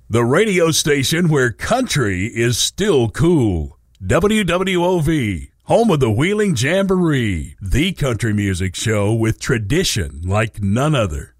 the radio station where country is still cool. WWOV, home of the Wheeling Jamboree, the country music show with tradition like none other.